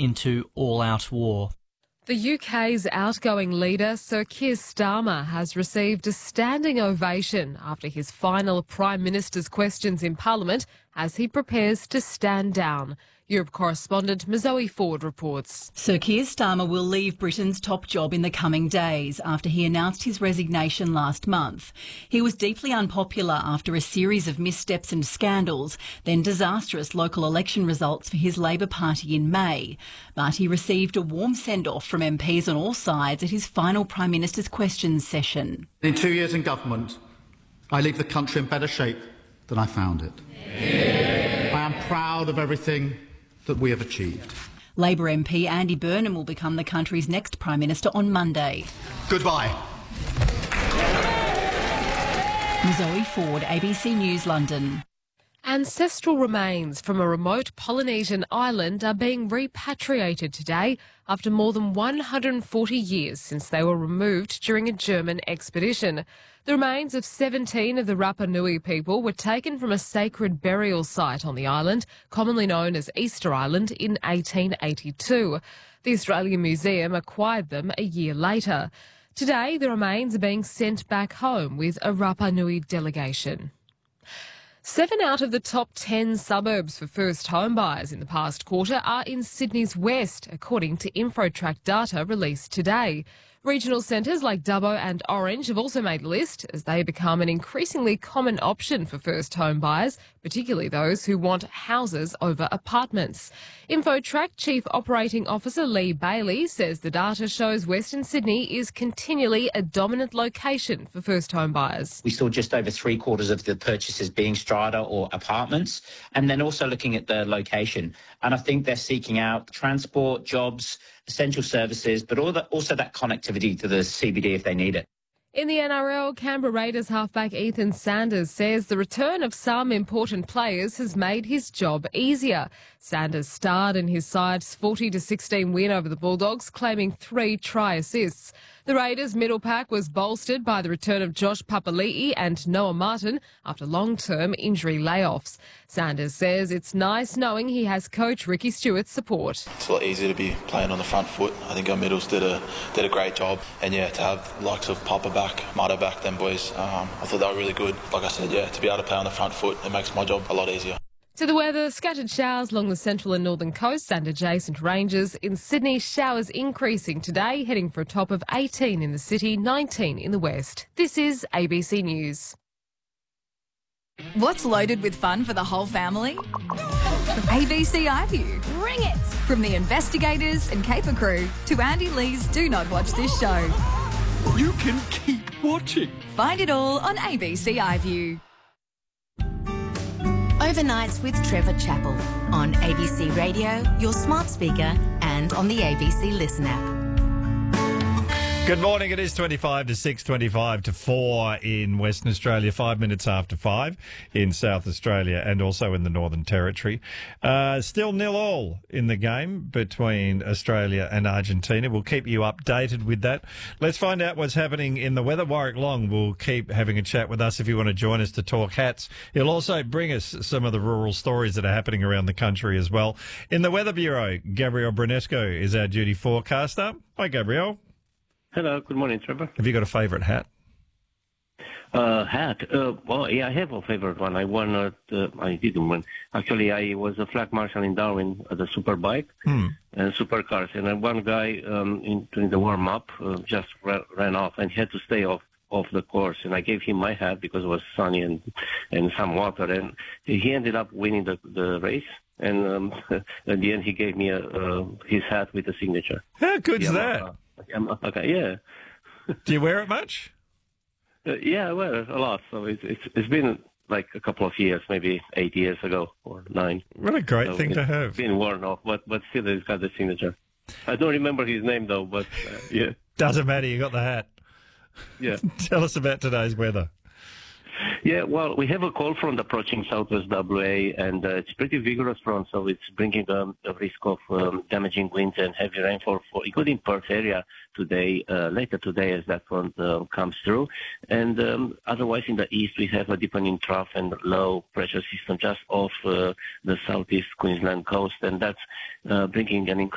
into all-out war. The UK's outgoing leader, Sir Keir Starmer, has received a standing ovation after his final Prime Minister's questions in Parliament as he prepares to stand down. Europe correspondent Zoe Ford reports. Sir Keir Starmer will leave Britain's top job in the coming days after he announced his resignation last month. He was deeply unpopular after a series of missteps and scandals, then disastrous local election results for his Labor Party in May. But he received a warm send-off from MPs on all sides at his final Prime Minister's questions session. In 2 years in government, I leave the country in better shape than I found it. Yeah. I am proud of everything that we have achieved. Labor MP Andy Burnham will become the country's next Prime Minister on Monday. Goodbye. Zoe Ford, ABC News, London. Ancestral remains from a remote Polynesian island are being repatriated today after more than 140 years since they were removed during a German expedition. The remains of 17 of the Rapa Nui people were taken from a sacred burial site on the island, commonly known as Easter Island, in 1882. The Australian Museum acquired them a year later. Today, the remains are being sent back home with a Rapa Nui delegation. 7 out of the top 10 suburbs for first home buyers in the past quarter are in Sydney's west, according to InfoTrack data released today. Regional centres like Dubbo and Orange have also made a list as they become an increasingly common option for first home buyers, particularly those who want houses over apartments. InfoTrack Chief Operating Officer Lee Bailey says the data shows Western Sydney is continually a dominant location for first home buyers. We saw just over 3/4 of the purchases being strata or apartments, and then also looking at the location. And I think they're seeking out transport, jobs, essential services, but also that connectivity to the CBD if they need it. In the NRL, Canberra Raiders halfback Ethan Sanders says the return of some important players has made his job easier. Sanders starred in his side's 40-16 win over the Bulldogs, claiming 3 try assists. The Raiders' middle pack was bolstered by the return of Josh Papali'i and Noah Martin after long-term injury layoffs. Sanders says it's nice knowing he has coach Ricky Stewart's support. It's a lot easier to be playing on the front foot. I think our middles did a great job. And yeah, to have the likes of Papa back, Mato back, them boys, I thought they were really good. Like I said, yeah, to be able to play on the front foot, it makes my job a lot easier. To the weather, scattered showers along the central and northern coasts and adjacent ranges. In Sydney, showers increasing today, heading for a top of 18 in the city, 19 in the west. This is ABC News. What's loaded with fun for the whole family? ABC iView. Bring it! From the investigators and caper crew to Andy Lee's Do Not Watch This Show. You can keep watching. Find it all on ABC iView. Overnights with Trevor Chappell on ABC Radio, your smart speaker, and on the ABC Listen app. Good morning. It is 25 to 6, 25 to 4 in Western Australia, 5 minutes after 5 in South Australia and also in the Northern Territory. Still 0-0 in the game between Australia and Argentina. We'll keep you updated with that. Let's find out what's happening in the weather. Warwick Long will keep having a chat with us if you want to join us to talk hats. He'll also bring us some of the rural stories that are happening around the country as well. In the Weather Bureau, Gabriel Brunesco is our duty forecaster. Hi, Gabriel. Hello, good morning, Trevor. Have you got a favourite hat? Hat? Well, yeah, I have a favourite one. I didn't win. Actually, I was a flag marshal in Darwin at the Superbike and supercars. And one guy in the warm-up just ran off and had to stay off the course. And I gave him my hat because it was sunny and some water. And he ended up winning the race. And at the end, he gave me his hat with a signature. How good's that? Okay, yeah. Do you wear it much? Yeah, I wear it a lot. So it's been like a couple of years, maybe 8 years ago or 9. What a great thing to have. It's been worn off, but still it's got the signature. I don't remember his name though, but yeah. Doesn't matter, you got the hat. Yeah. Tell us about today's weather. Yeah, well, we have a cold front approaching southwest WA, and it's pretty vigorous front, so it's bringing a risk of damaging winds and heavy rainfall, including Perth area today, later today as that front comes through. And otherwise in the east, we have a deepening trough and low pressure system just off the southeast Queensland coast, and that's bringing an